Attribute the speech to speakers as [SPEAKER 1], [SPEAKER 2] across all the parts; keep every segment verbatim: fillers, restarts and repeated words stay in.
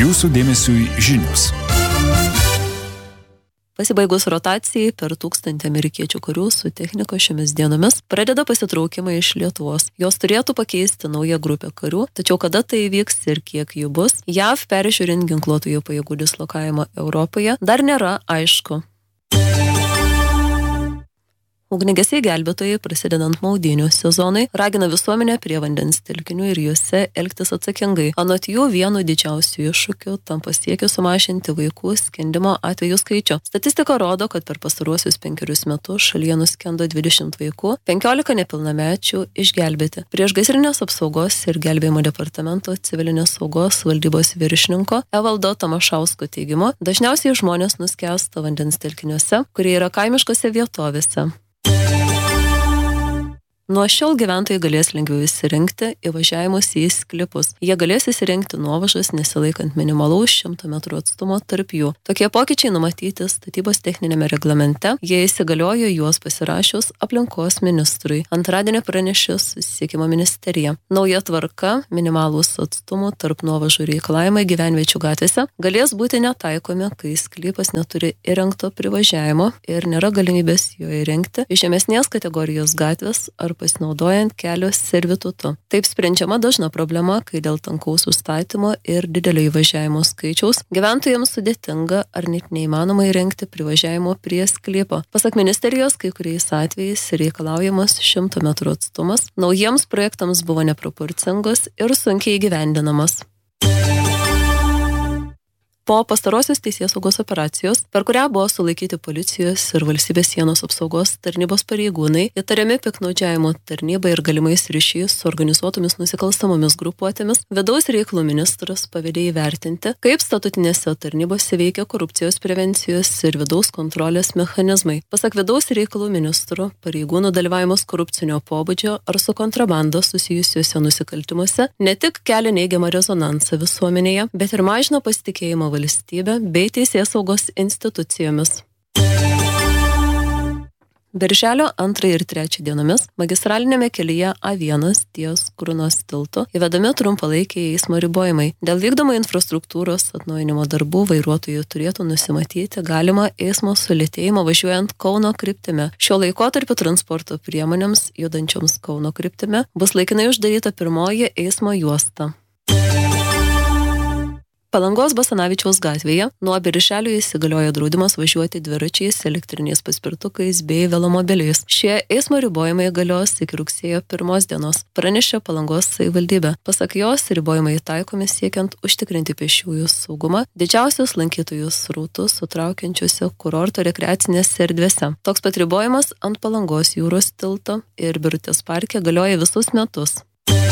[SPEAKER 1] Jūsų dėmesiui žinios.
[SPEAKER 2] Pasibaigus rotacijai per tūkstantį amerikiečių karių su technika šiomis dienomis pradeda pasitraukimą iš Lietuvos. Jos turėtų pakeisti naują grupę karių, tačiau kada tai įvyks ir kiek jų bus, J A V peržiūrint ginkluotųjų pajėgų dislokavimą Europoje, dar nėra aišku. Ugniagesiai gelbėtojai, prasidedant maudynių sezonui, ragina visuomenę prie vandens telkinių ir juose elgtis atsakingai. Anot jų, vienu didžiausių iššūkių tampa siekis sumažinti vaikų skendimo atvejų skaičių. Statistika rodo, kad per pastaruosius penkerius metus šalyje nuskendo dvidešimt vaikų, penkiolika nepilnamečių išgelbėti. Priešgaisrinės apsaugos ir gelbėjimo departamento civilinės saugos valdybos viršininko Evaldo Tamašausko teigimu, dažniausiai žmonės nuskęsta vandens telkiniuose, kurie yra kaimiškose vietovėse. Nuo šiol gyventojai galės lengviau įsirinkti įvažiavimus į sklypus. Jie galės įsirinkti nuovažas nesilaikant minimalaus šimto metrų atstumo tarp jų. Tokie pokyčiai numatyti statybos techninėme reglamente. Jie įsigaliojo juos pasirašius aplinkos ministrui. Antradienį pranešė Susisiekimo ministerija. Nauja tvarka, minimalūs atstumų tarp nuovažų reikalavimai gyvenviečių gatvėse galės būti netaikomi, kai sklypas neturi įrengto privažiavimo ir nėra galimybės jo įrengti iš žemesnės kategorijos gatvės ar pasinaudojant kelio servitutu. Taip sprendžiama dažna problema, kai dėl tankaus užstatymo ir didelio įvažiavimo skaičiaus gyventojams sudėtinga ar net neįmanoma įrengti privažiavimo prie sklypo. Pasak ministerijos, kai kuriais atvejais reikalaujamas šimto metrų atstumas naujiems projektams buvo neproporcingos ir sunkiai įgyvendinamas. Po pastarosios teisėsaugos operacijos, per kurią buvo sulaikyti policijos ir valstybės sienos apsaugos tarnybos pareigūnai, įtariami piktnaudžiavimo tarnybai ir galimais ryšiais su organizuotomis nusikalstamomis grupuotėmis, vidaus reikalų ministras pavedė įvertinti, kaip statutinėse tarnybose veikia korupcijos prevencijos ir vidaus kontrolės mechanizmai. Pasak vidaus reikalų ministro, pareigūnų dalyvavimas korupcinio pobūdžio ar su kontrabanda susijusiuose nusikaltimuose ne tik kelia neigiamą rezonansą visuomenėje, bet ir mažina pasitikėjimą valstybę bei teisėsaugos institucijomis. Birželio antrą ir trečią dienomis magistralinėme kelyje A vienas ties Krunos tiltu įvedami trumpalaikiai eismo ribojimai. Dėl vykdomo infrastruktūros atnaujinimo darbų vairuotojai turėtų nusimatyti galimą eismo sulėtėjimą važiuojant Kauno kryptimi. Šiuo laikotarpiu transporto priemonėms judančioms Kauno kryptimi bus laikinai uždaryta pirmoji eismo juosta. Palangos Basanavičiaus gatvėje nuo birželio įsigalioja draudimas važiuoti dviračiais, elektriniais paspirtukais bei velomobiliais. Šie eismo ribojimai galios iki rugsėjo pirmos dienos, pranešė Palangos savivaldybė. Pasak jos, ribojimai taikomi siekiant užtikrinti pėsčiųjų saugumą didžiausius lankytojų srautus sutraukiančiuose kurorto rekreacinėse erdvėse. Toks pat ribojimas ant Palangos jūros tilto ir Birutės parke galioja visus metus.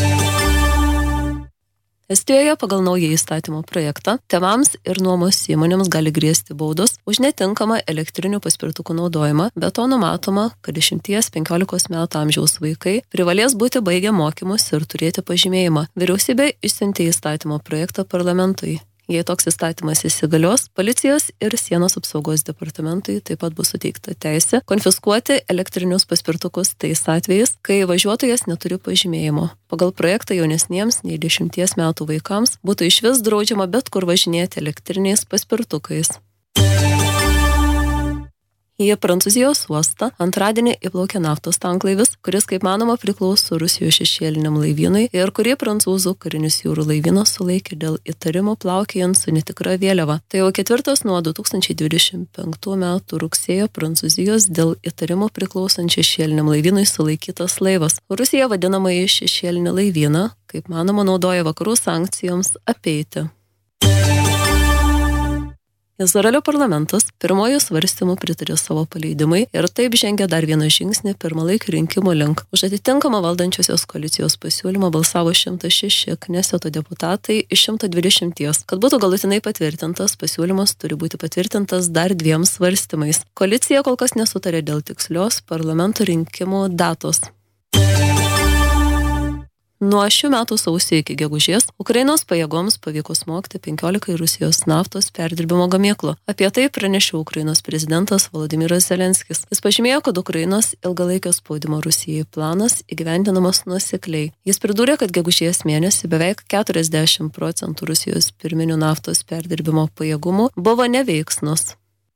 [SPEAKER 2] Estijoje pagal naują įstatymo projektą tėvams ir nuomos įmonėms gali grėsti baudos už netinkamą elektrinių paspirtukų naudojimą, be to numatoma, kad dešimties penkiolikos metų amžiaus vaikai privalės būti baigę mokymus ir turėti pažymėjimą. Vyriausybė išsiuntė įstatymo projektą parlamentui. Jei toks įstatymas įsigalios, policijos ir sienos apsaugos departamentui taip pat bus suteikta teisė konfiskuoti elektrinius paspirtukus tais atvejais, kai važiuotojas neturi pažymėjimo. Pagal projektą jaunesniems nei dešimties metų vaikams būtų išvis draudžiama bet kur važinėti elektriniais paspirtukais. Į Prancūzijos uostą antradienį įplaukė naftos tanklaivis, kuris, kaip manoma, priklauso Rusijos šešėliniam laivynui ir kurį prancūzų karinis jūrų laivynas sulaikė dėl įtarimų plaukiojant su netikra vėliava. Tai jau ketvirtas nuo du tūkstančiai dvidešimt penktų metų rugsėjo Prancūzijos dėl įtarimų priklausant šešėliniam laivynui sulaikytas laivas. Rusija vadinamąjį šešėlinį laivyną, kaip manoma, naudoja vakarų sankcijoms apeiti. Izraelio parlamentas pirmojų svarstymų pritarė savo paleidimui ir taip žengė dar vieną žingsnį pirmalaikių rinkimų link. Už atitinkamą valdančiosios koalicijos pasiūlymą balsavo šimtas šeši Kneseto deputatai iš šimto dvidešimties. Kad būtų galutinai patvirtintas, pasiūlymas turi būti patvirtintas dar dviem svarstymais. Koalicija kol kas nesutarė dėl tikslios parlamento rinkimų datos. Nuo šių metų sausio iki gegužės Ukrainos pajėgoms pavyko smogti penkiolika Rusijos naftos perdirbimo gamyklų. Apie tai pranešė Ukrainos prezidentas Volodymyras Zelenskis. Jis pažymėjo, kad Ukrainos ilgalaikio spaudimo Rusijai planas įgyvendinamas nuosekliai. Jis pridūrė, kad gegužės mėnesį beveik keturiasdešimt procentų Rusijos pirminių naftos perdirbimo pajėgumų buvo neveiksnus.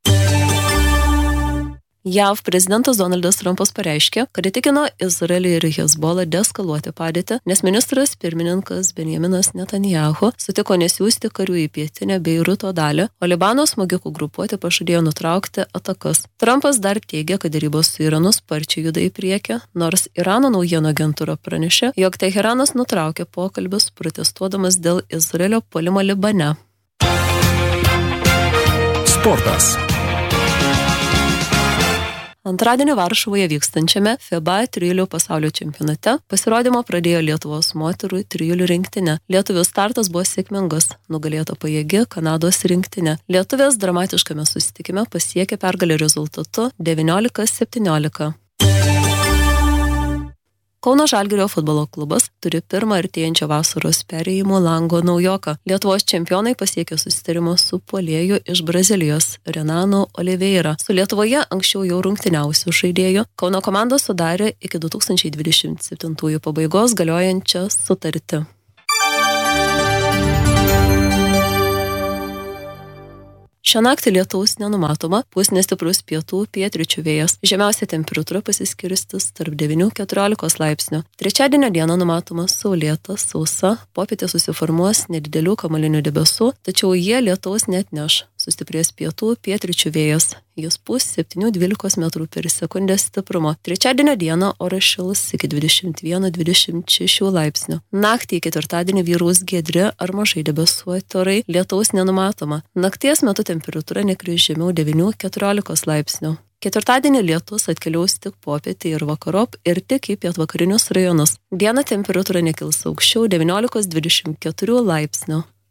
[SPEAKER 2] J A V prezidentas Donaldas Trumpas pareiškė, kad įtikino Izraelį ir Hezbollah deeskaluoti padėtį, nes ministras pirmininkas Benjaminas Netanyahu sutiko nesiųsti karių į pietinę Beiruto dalį, o Libano smogikų grupuotė pažadėjo nutraukti atakas. Trumpas dar teigia, kad derybos su Iranu sparčiai juda į priekį, nors Irano naujienų agentūra pranešė, jog Teheranas nutraukė pokalbius protestuodamas dėl Izraelio puolimo Libane.
[SPEAKER 1] Sportas.
[SPEAKER 2] Antradienį Varšuvoje vykstančiame FIBA trijulių pasaulio čempionate pasirodymą pradėjo Lietuvos moterų trijulių rinktinė. Lietuvių startas buvo sėkmingas, nugalėta pajėgi Kanados rinktinė. Lietuvės dramatiškame susitikime pasiekė pergalę rezultatu devyniolika septyniolika. Kauno Žalgirio futbolo klubas turi pirmą artėjančią vasaros perėjimo lango naujoką. Lietuvos čempionai pasiekė susitarimą su puolėju iš Brazilijos Renanu Oliveira. Su Lietuvoje anksčiau jau rungtyniausių žaidėjų Kauno komanda sudarė iki du tūkstančiai dvidešimt septintųjų pabaigos galiojančią sutartį. Šią naktį lietaus nenumatoma, pūs nestiprus pietų pietryčių vėjas. Žemiausia temperatūra pasiskirstis tarp devynių iki keturiolikos laipsnių. Trečiadienio dieną numatoma saulėta, sausa, popietė susiformuos nedidelių kamuolinių debesų, tačiau jie lietaus neatneš. Sustiprės pietų pietryčių vėjas. Jis pūs septynių iki dvylikos metrų per sekundę stiprumo. Trečiadienio dieną oras šils iki dvidešimt vieno iki dvidešimt šešių laipsnių. Naktį į ketvirtadienį vyraus giedri ar mažai debesuoti orai, lietaus nenumatoma. Nakties metu temperatūra nekris žemiau devynių iki keturiolikos laipsnių. Ketvirtadienį lietus atkeliaus tik popietį ir vakarop ir tik į pietvakarinius rajonus. Dieną temperatūra nekils aukščiau devyniolikos iki dvidešimt keturių laipsnių.